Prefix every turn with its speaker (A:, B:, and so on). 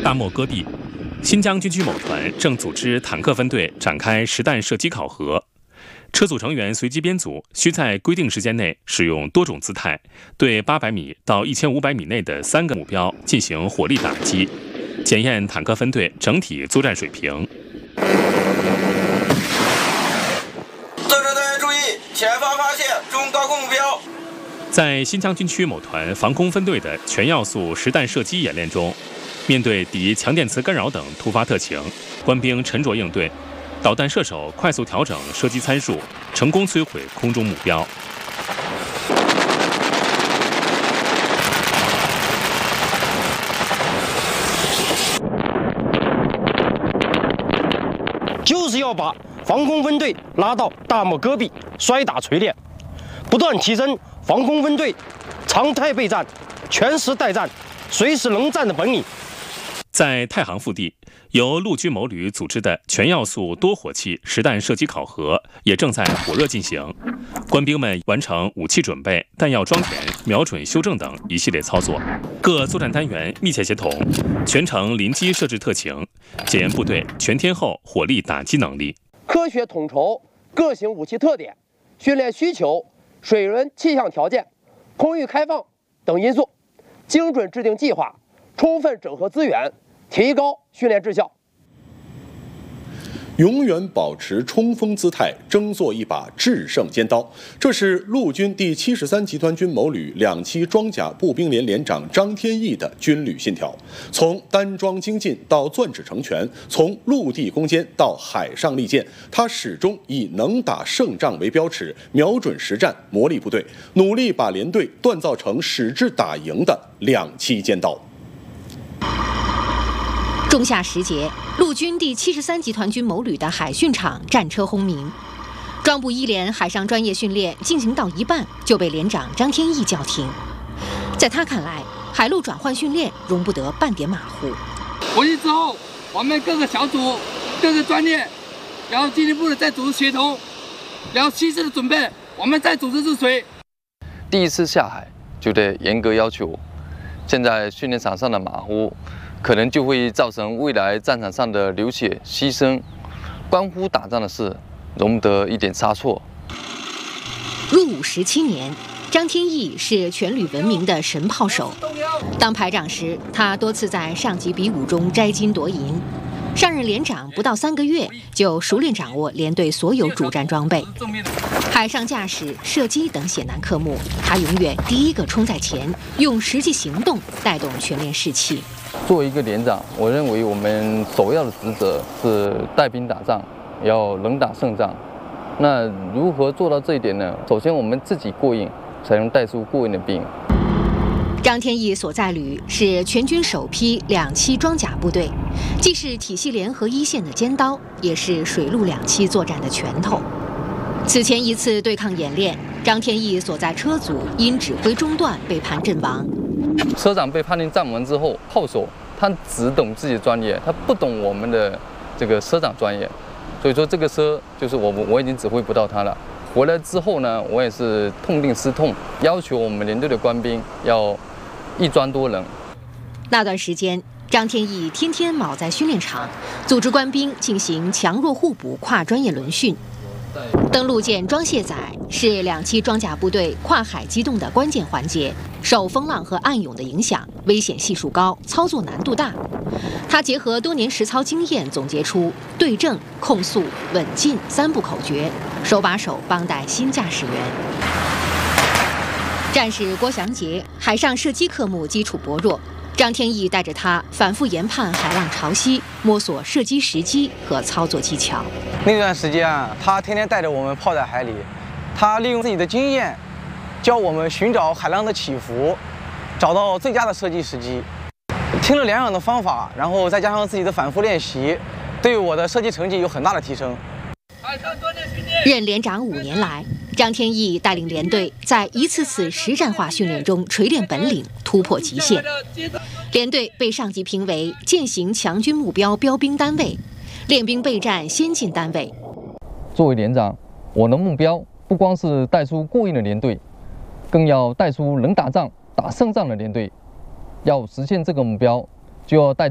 A: 大漠戈壁，新疆军区某团正组织坦克分队展开实弹射击考核。车组成员随机编组，需在规定时间内使用多种姿态，对800米到1500米内的3个目标进行火力打击，检验坦克分队整体作战水平。
B: 作战队员注意，前方发现中高空目标。
A: 在新疆军区某团防空分队的全要素实弹射击演练中，面对敌强电磁干扰等突发特情，官兵沉着应对，导弹射手快速调整射击参数，成功摧毁空中目标。
C: 就是要把防空分队拉到大漠戈壁，摔打锤炼，不断提升防空分队常态备战、全时待战、随时能战的本领。
A: 在太行腹地，由陆军某旅组织的全要素多火器实弹射击考核也正在火热进行。官兵们完成武器准备、弹药装填、瞄准修正等一系列操作，各作战单元密切协同，全程临机设置特情，检验部队全天候火力打击能力。
D: 科学统筹各型武器特点、训练需求、水文气象条件、空域开放等因素，精准制定计划，充分整合资源，提高训练质效。
E: 永远保持冲锋姿态，争做一把制胜尖刀。这是陆军第73集团军某旅2期装甲步兵连连长张天翼的军旅信条。从单装精进到钻指成拳，从陆地攻坚到海上利剑，他始终以能打胜仗为标尺，瞄准实战，磨砺部队，努力把连队锻造成矢志打赢的2期尖刀。
F: 仲夏时节，陆军第73集团军某旅的海训场战车轰鸣，装部1连海上专业训练进行到一半，就被连长张天翼叫停。在他看来，海陆转换训练容不得半点马虎。
G: 回去之后，我们各个小组、各个专业，然后进一步的再组织协同，然后西式的准备，我们再组织入水。
H: 第一次下海就得严格要求，现在训练场上的马虎，可能就会造成未来战场上的流血牺牲。关乎打仗的事，容不得一点差错。
F: 入伍17年，张天翼是全旅闻名的神炮手。当排长时，他多次在上级比武中摘金夺银。上任连长不到3个月，就熟练掌握连队所有主战装备。海上驾驶、射击等险难科目，他永远第一个冲在前，用实际行动带动全连士气。
H: 作为一个连长，我认为我们首要的职责是带兵打仗，要能打胜仗。那如何做到这一点呢？首先我们自己过硬，才能带出过硬的兵。
F: 张天翼所在旅是全军首批2期装甲部队，既是体系联合一线的尖刀，也是水陆2栖作战的拳头。此前一次对抗演练，张天翼所在车组因指挥中断被判阵亡。
H: 车长被判定战亡之后，炮手他只懂自己的专业，他不懂我们的这个车长专业，所以说这个车就是我已经指挥不到他了。回来之后呢，我也是痛定思痛，要求我们连队的官兵要一专多能。
F: 那段时间，张天翼天天卯在训练场，组织官兵进行强弱互补跨专业轮训。登陆舰装卸载是2期装甲部队跨海机动的关键环节，受风浪和暗涌的影响，危险系数高，操作难度大。他结合多年实操经验，总结出对正、控速、稳进3步口诀，手把手帮带新驾驶员。战士郭祥杰海上射击科目基础薄弱，张天翼带着他反复研判海浪潮汐，摸索射击时机和操作技巧。
I: 那段时间啊，他天天带着我们泡在海里，他利用自己的经验，教我们寻找海浪的起伏，找到最佳的射击时机。听了2样的方法，然后再加上自己的反复练习，对我的射击成绩有很大的提升。
F: 任连长5年来，张天翼带领连队在一次次实战化训练中锤炼本领，突破极限。连队被上级评为践行强军目标标兵单位，练兵备战先进单位。
H: 作为连长，我的目标不光是带出过硬的连队，更要带出能打仗、打胜仗的连队。要实现这个目标，就要带